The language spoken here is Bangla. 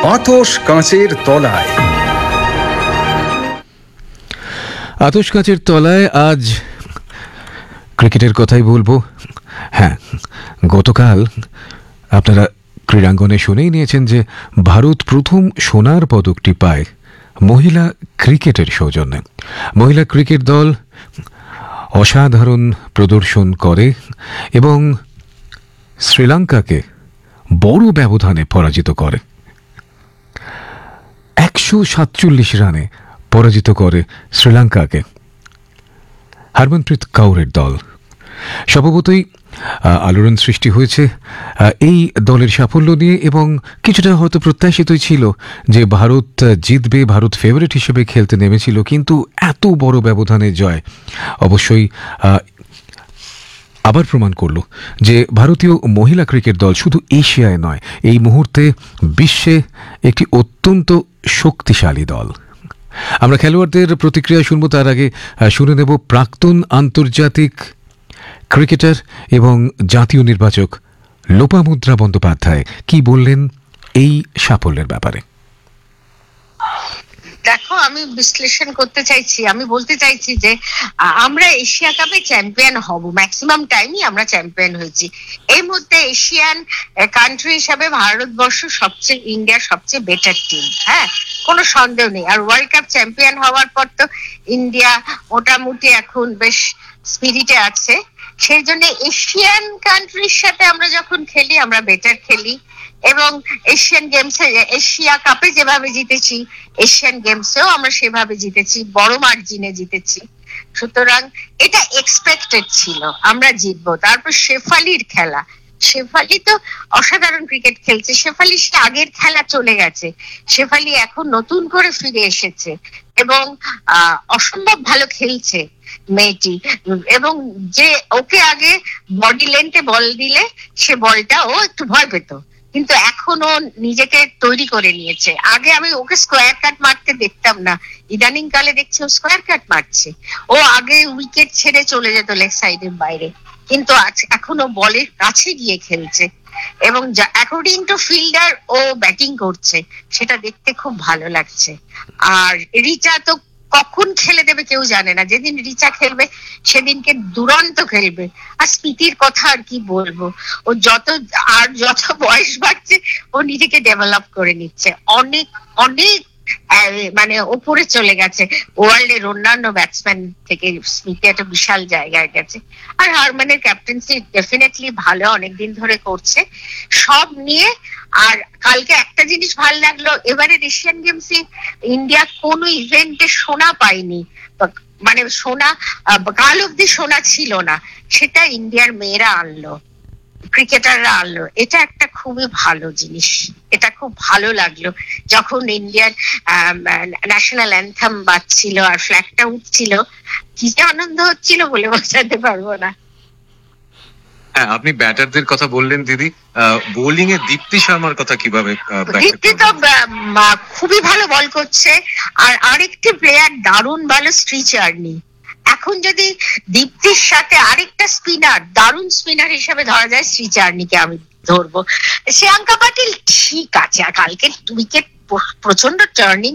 আতশ কাঁচের তলায়। আতশ কাঁচের তলায় আজ ক্রিকেটের কথাই বলবো। হ্যাঁ, গতকাল আপনারা ক্রীড়াঙ্গনে শুনেই নিয়েছেন যে ভারত প্রথম সোনার পদকটি পায় মহিলা ক্রিকেটের সৌজন্যে। মহিলা ক্রিকেট দল অসাধারণ প্রদর্শন করে এবং শ্রীলঙ্কাকে বড় ব্যবধানে পরাজিত করে। 147 রানে পরাজিত করে শ্রীলঙ্কাকে হরমনপ্রীত কৌরের দল। স্বভাবতই আলোড়ন সৃষ্টি হয়েছে এই দলের সাফল্য নিয়ে এবং কিছুটা হয়তো প্রত্যাশিতই ছিল যে ভারত জিতবে, ভারত ফেভারিট হিসেবে খেলতে নেমেছিল, কিন্তু এত বড় ব্যবধানে জয় অবশ্যই আবার প্রমাণ করল যে ভারতীয় মহিলা ক্রিকেট দল শুধু এশিয়ায় নয়, এই মুহূর্তে বিশ্বে একটি অত্যন্ত শক্তিশালী দল। আমরা খেলোয়াড়দের প্রতিক্রিয়া শুনব, তার আগে শুনে নেব প্রাক্তন আন্তর্জাতিক ক্রিকেটার এবং জাতীয় নির্বাচক লোপামুদ্রা বন্দ্যোপাধ্যায় কি বললেন এই সাফল্যের ব্যাপারে। দেখো, আমি বিশ্লেষণ করতে চাইছি, আমি বলতে চাইছি যে আমরা এশিয়া কাপে চ্যাম্পিয়ন হব, ম্যাক্সিমাম টাইমই আমরা চ্যাম্পিয়ন হয়েছি। এই মুহূর্তে এশিয়ান কান্ট্রি হিসাবে ভারতবর্ষ ইন্ডিয়ার সবচেয়ে বেটার টিম, হ্যাঁ, কোনো সন্দেহ নেই। আর ওয়ার্ল্ড কাপ চ্যাম্পিয়ন হওয়ার পর তো ইন্ডিয়া মোটামুটি এখন বেশ স্পিরিটে আছে। সেই জন্য এশিয়ান কান্ট্রির সাথে আমরা যখন খেলি আমরা বেটার খেলি এবং এশিয়ান গেমসে, এশিয়া কাপে যেভাবে জিতেছি এশিয়ান গেমসেও আমরা সেভাবে জিতেছি, বড় মার্জিনে জিতেছি। সুতরাং এটা এক্সপেক্টেড ছিল আমরা জিতবো। তারপর শেফালির খেলা, শেফালি তো অসাধারণ ক্রিকেট খেলছে। শেফালি সে আগের খেলা চলে গেছে, শেফালি এখন নতুন করে ফিরে এসেছে এবং অসম্ভব ভালো খেলছে মেয়েটি। এবং যে ওকে আগে বডি লেন্থে বল দিলে সে বলটা ও একটু ভয় পেত, কিন্তু এখন ও নিজেকে তৈরি করে নিয়েছে। আগে আমি ওকে স্কোয়ার কাট মারতে দেখতাম না, ইদানিং কালে দেখছি ও স্কোয়ার কাট মারছে। ও আগে উইকেট ছেড়ে চলে যেত লেগ সাইডের বাইরে, কিন্তু এখন ও বলের কাছে গিয়ে খেলছে এবং according to fielder O batting করছে, সেটা দেখতে খুব ভালো লাগছে। আর রিচা তো কখন খেলে দেবে কেউ জানে না, যেদিন রিচা খেলবে সেদিনকে দুরন্ত খেলবে। আর স্মৃতির কথা আর কি বলবো, ও যত বয়স বাড়ছে ও নিজেকে ডেভেলপ করে নিচ্ছে, অনেক অনেক মানে ওপরে চলে গেছে। ওয়ার্ল্ডের অন্যান্য ব্যাটসম্যান থেকে স্মৃতি একটা বিশাল জায়গায় গেছে। আর হারমানের ক্যাপ্টেন্সি ডেফিনেটলি ভালো, অনেকদিন ধরে করছে সব নিয়ে। আর কালকে একটা জিনিস ভালো লাগলো, এবারে এশিয়ান গেমসে ইন্ডিয়া কোনো ইভেন্টে সোনা পায়নি, মানে সোনা কাল অব্দি সোনা ছিল না, সেটা ইন্ডিয়ার মেয়েরা আনলো, ক্রিকেটাররা আনলো। এটা একটা খুবই ভালো জিনিস, এটা খুব ভালো লাগলো যখন ইন্ডিয়ার ন্যাশনাল অ্যান্থেম বাজছিল আর ফ্ল্যাগটা উঠছিল, কি যে আনন্দ হচ্ছিল বলে বোঝাতে পারবো না। হ্যাঁ, আপনি ব্যাটারদের কথা বললেন দিদি, বোলিং এ দীপ্তি শর্মার কথা কিভাবে? দীপ্তি তো খুবই ভালো বল করছে। আর আরেকটি প্লেয়ার দারুণ ভালো, শ্রীচার্নি। এখন যদি দীপ্তির সাথে আরেকটা স্পিনার, দারুণ স্পিনার হিসেবে ধরা যায়, শ্রীচার্নিকে আমি ধরবো। শ্রেয়াঙ্কা পাটিল ঠিক আছে, আর কালকে উইকেট প্রচন্ড টার্নিং